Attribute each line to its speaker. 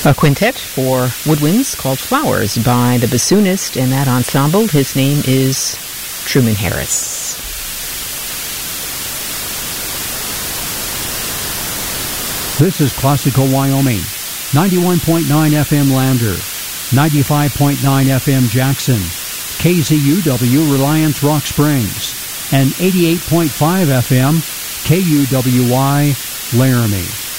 Speaker 1: A quintet for woodwinds called Flowers by the bassoonist in that ensemble. His name is Truman Harris.
Speaker 2: This is Classical Wyoming, 91.9 FM Lander, 95.9 FM Jackson, KZUW Reliance Rock Springs, and 88.5 FM KUWY Laramie.